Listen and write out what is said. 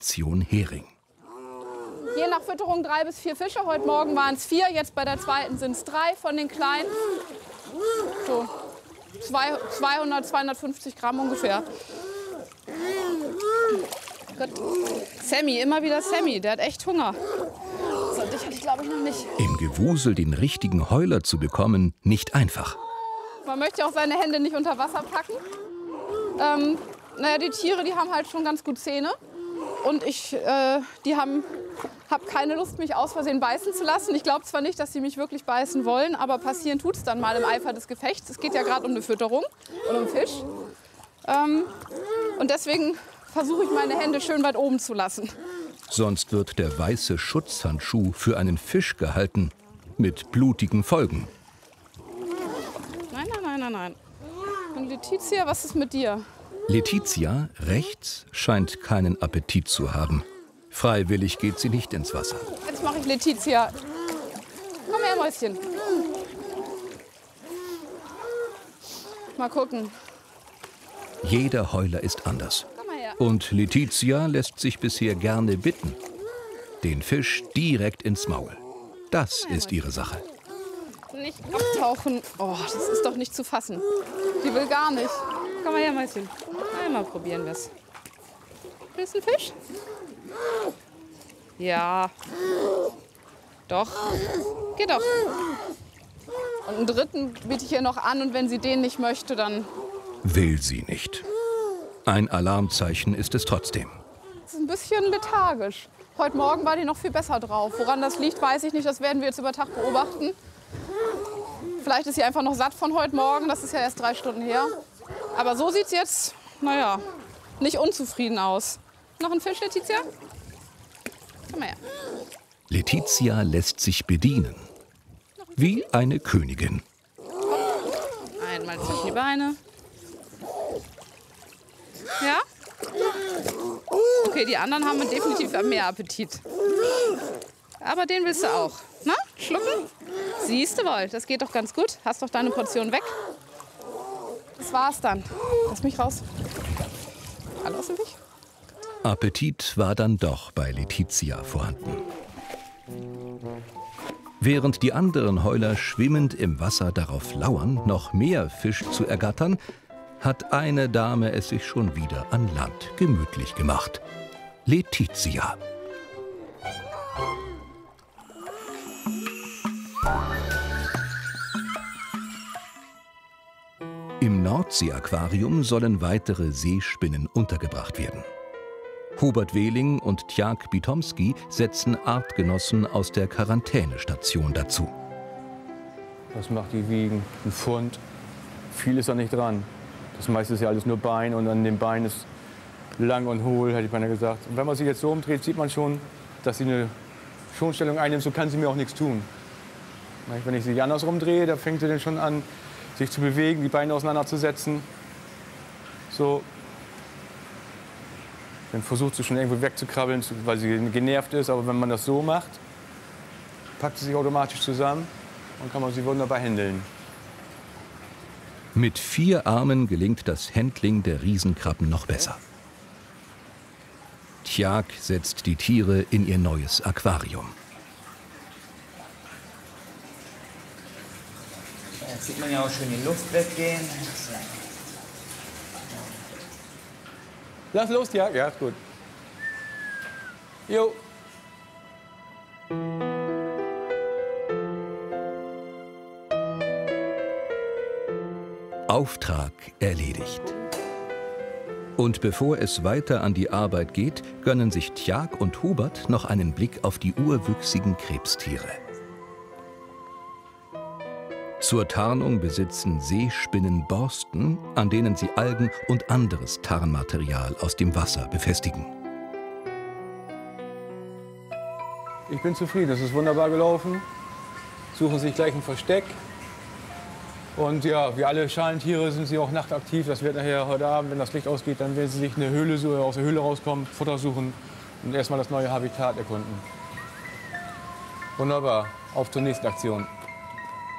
Portion Hering. Je nach Fütterung 3 bis 4 Fische. Heute Morgen waren es 4, jetzt bei der zweiten sind es 3 von den kleinen. So 200, 250 Gramm ungefähr. Gut. Sammy, immer wieder Sammy, der hat echt Hunger. So, dich hatte ich glaube ich noch nicht. Im Gewusel den richtigen Heuler zu bekommen, nicht einfach. Man möchte auch seine Hände nicht unter Wasser packen. Naja, die Tiere, die haben halt schon ganz gut Zähne. Und habe keine Lust, mich aus Versehen beißen zu lassen. Ich glaube zwar nicht, dass sie mich wirklich beißen wollen, aber passieren tut es dann mal im Eifer des Gefechts. Es geht ja gerade um eine Fütterung und um Fisch. Und deswegen versuche ich, meine Hände schön weit oben zu lassen. Sonst wird der weiße Schutzhandschuh für einen Fisch gehalten, mit blutigen Folgen. Nein, nein, nein, nein, nein. Und Letizia, was ist mit dir? Letizia, rechts, scheint keinen Appetit zu haben. Freiwillig geht sie nicht ins Wasser. Jetzt mache ich Letizia. Komm her, Mäuschen. Mal gucken. Jeder Heuler ist anders. Komm mal her. Und Letizia lässt sich bisher gerne bitten. Den Fisch direkt ins Maul. Das ist ihre Sache. Nicht abtauchen. Oh, das ist doch nicht zu fassen. Die will gar nicht. Komm mal her, Mäuschen. Einmal probieren wir es. Willst du einen Fisch? Ja. Doch. Geh doch. Und einen dritten biete ich ihr noch an. Und wenn sie den nicht möchte, dann... Will sie nicht. Ein Alarmzeichen ist es trotzdem. Das ist ein bisschen lethargisch. Heute Morgen war die noch viel besser drauf. Woran das liegt, weiß ich nicht. Das werden wir jetzt über Tag beobachten. Vielleicht ist sie einfach noch satt von heute Morgen. Das ist ja erst 3 Stunden her. Aber so sieht es jetzt, naja, nicht unzufrieden aus. Noch ein Fisch, Letizia? Komm mal her. Letizia lässt sich bedienen. Wie eine Königin. Einmal zwischen die Beine. Ja? Okay, die anderen haben definitiv mehr Appetit. Aber den willst du auch. Na, schlucken? Siehst du wohl, das geht doch ganz gut. Hast doch deine Portion weg. Das war's dann. Lass mich raus. Alle aus dem Weg. Appetit war dann doch bei Letizia vorhanden. Während die anderen Heuler schwimmend im Wasser darauf lauern, noch mehr Fisch zu ergattern, hat eine Dame es sich schon wieder an Land gemütlich gemacht. Letizia. Im Nordsee-Aquarium sollen weitere Seespinnen untergebracht werden. Hubert Wehling und Tjag Bitomski setzen Artgenossen aus der Quarantänestation dazu. Was macht die wiegen? Ein Pfund. Viel ist da nicht dran. Das meiste ist ja alles nur Bein und an dem Bein ist lang und hohl, hätte ich beinahe gesagt. Und wenn man sich jetzt so umdreht, sieht man schon, dass sie eine Schonstellung einnimmt, so kann sie mir auch nichts tun. Wenn ich sie andersrum drehe, da fängt sie dann schon an, sich zu bewegen, die Beine auseinanderzusetzen. So. Dann versucht sie schon irgendwo wegzukrabbeln, weil sie genervt ist. Aber wenn man das so macht, packt sie sich automatisch zusammen und kann man sie wunderbar händeln. Mit 4 Armen gelingt das Handling der Riesenkrabben noch besser. Tjag setzt die Tiere in ihr neues Aquarium. Jetzt sieht man ja auch schön die Luft weggehen. Lass los, Tjag. Ja, ist gut. Jo. Auftrag erledigt. Und bevor es weiter an die Arbeit geht, gönnen sich Tjag und Hubert noch einen Blick auf die urwüchsigen Krebstiere. Zur Tarnung besitzen Seespinnen Borsten, an denen sie Algen und anderes Tarnmaterial aus dem Wasser befestigen. Ich bin zufrieden, es ist wunderbar gelaufen. Suchen sich gleich ein Versteck. Und ja, wie alle Schalentiere sind sie auch nachtaktiv. Das wird nachher heute Abend, wenn das Licht ausgeht, dann werden sie sich eine Höhle suchen, aus der Höhle rauskommen, Futter suchen und erstmal das neue Habitat erkunden. Wunderbar, auf zur nächsten Aktion.